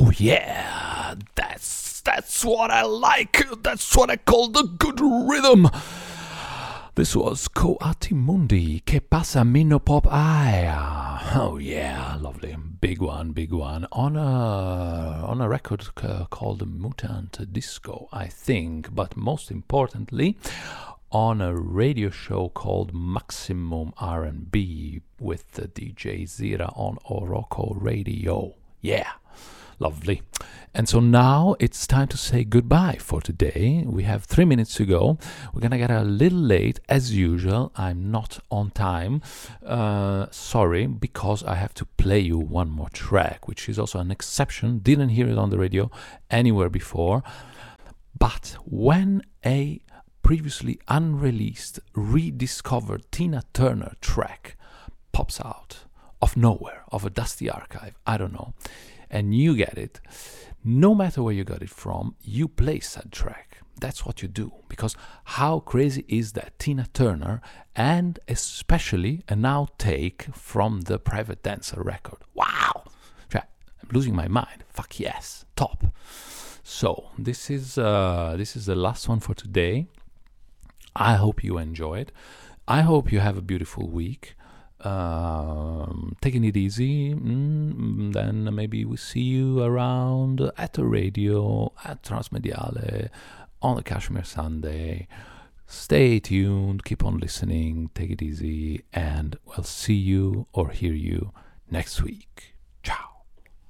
Oh yeah, that's what I like. That's what I call the good rhythm. This was Coati Mundi, Che Passa Mino Pop Aya. Oh yeah, lovely, big one. On a record called Mutant Disco, I think. But most importantly, on a radio show called Maximum R&B with the DJ Zira on Oroco Radio. Yeah, lovely. And so now it's time to say goodbye for today. We have 3 minutes to go. We're gonna get a little late as usual. I'm not on time. Sorry, because I have to play you one more track, which is also an exception. Didn't hear it on the radio anywhere before. But when a previously unreleased, rediscovered Tina Turner track pops out of nowhere, of a dusty archive, I don't know, and you get it, no matter where you got it from, you play said track. That's what you do, because how crazy is that? Tina Turner, and especially an outtake from the Private Dancer record. Wow! I'm losing my mind. Fuck yes, top. So this is the last one for today. I hope you enjoyed. I hope you have a beautiful week. Taking it easy. Then maybe we see you around at the radio, at Transmediale, on the Kashmir Sunday. Stay tuned, keep on listening, take it easy, and we'll see you or hear you next week. Ciao.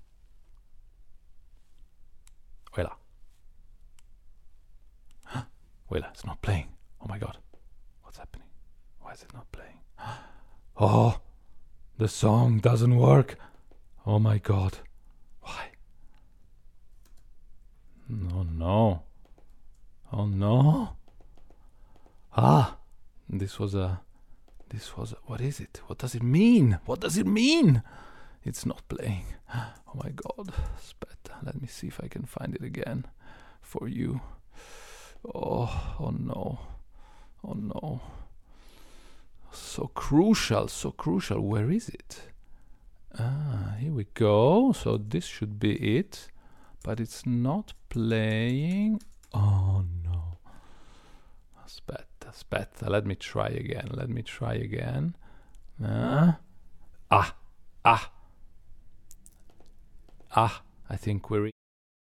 Voila. Voila, it's not playing. Oh my god. What's happening? Why is it not playing? Oh, the song doesn't work. Oh my god. Why? No. Oh no. This was what is it? What does it mean? What does it mean? It's not playing. Oh my god. Aspetta, let me see if I can find it again for you. Oh no. Oh no. So crucial. Where is it? Here we go. So this should be it. But it's not playing. Oh no. Aspetta. Let me try again. I think we're